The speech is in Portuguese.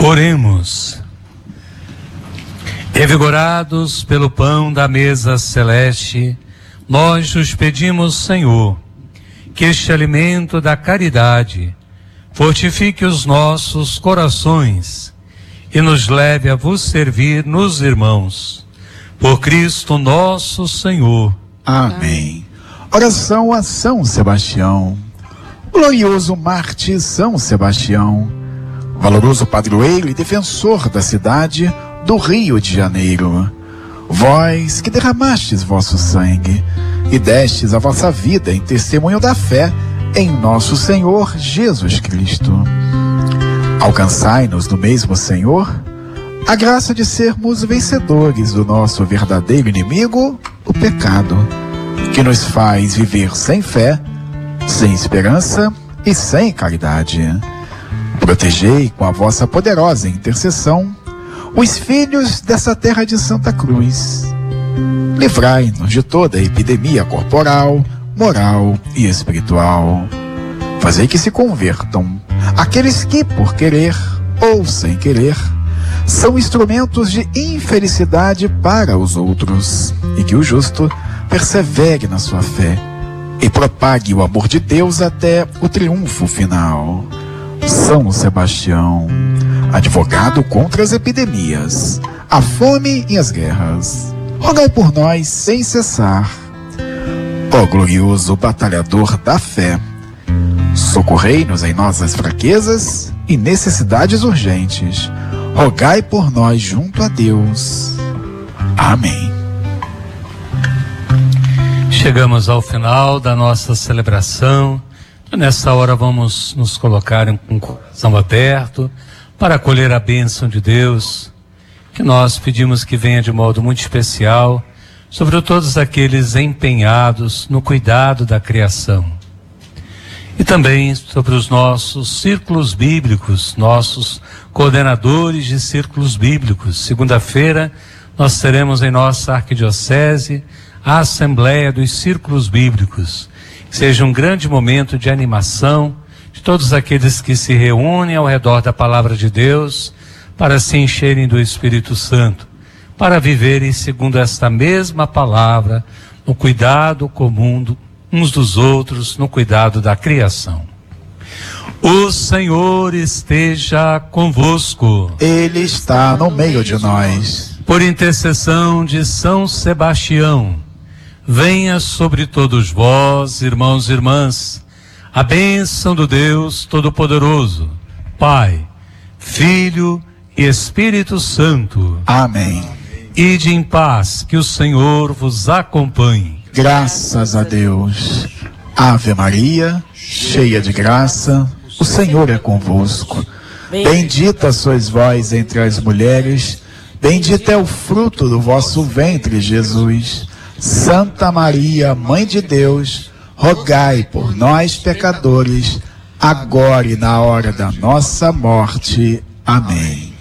Oremos. Revigorados pelo pão da mesa celeste, nós os pedimos, Senhor, que este alimento da caridade fortifique os nossos corações e nos leve a vos servir nos irmãos. Por Cristo nosso Senhor. Amém. Oração a São Sebastião. Glorioso Marte São Sebastião, valoroso padroeiro e defensor da cidade do Rio de Janeiro, vós que derramastes vosso sangue e destes a vossa vida em testemunho da fé em nosso Senhor Jesus Cristo, alcançai-nos no mesmo Senhor a graça de sermos vencedores do nosso verdadeiro inimigo, o pecado, que nos faz viver sem fé, sem esperança e sem caridade. Protegei com a vossa poderosa intercessão os filhos dessa terra de Santa Cruz. Livrai-nos de toda epidemia corporal, moral e espiritual. Fazei que se convertam aqueles que, por querer ou sem querer, são instrumentos de infelicidade para os outros, e que o justo persevere na sua fé e propague o amor de Deus até o triunfo final. São Sebastião, advogado contra as epidemias, a fome e as guerras, rogai por nós sem cessar. Ó glorioso batalhador da fé, socorrei-nos em nossas fraquezas e necessidades urgentes, rogai por nós junto a Deus. Amém. Chegamos ao final da nossa celebração. Nessa hora vamos nos colocar com o coração aberto para acolher a bênção de Deus, que nós pedimos que venha de modo muito especial sobre todos aqueles empenhados no cuidado da criação. E também sobre os nossos círculos bíblicos, nossos coordenadores de círculos bíblicos. Segunda-feira nós teremos em nossa arquidiocese a Assembleia dos Círculos Bíblicos. Que seja um grande momento de animação de todos aqueles que se reúnem ao redor da Palavra de Deus para se encherem do Espírito Santo, para viverem segundo esta mesma palavra, no cuidado comum uns dos outros, no cuidado da criação. O Senhor esteja convosco. Ele está no meio de nós. Por intercessão de São Sebastião, venha sobre todos vós, irmãos e irmãs, a bênção do Deus Todo-Poderoso, Pai, Filho e Espírito Santo. Amém. Ide em paz, que o Senhor vos acompanhe. Graças a Deus. Ave Maria, cheia de graça, o Senhor é convosco. Bendita sois vós entre as mulheres, bendito é o fruto do vosso ventre, Jesus. Santa Maria, Mãe de Deus, rogai por nós, pecadores, agora e na hora da nossa morte. Amém.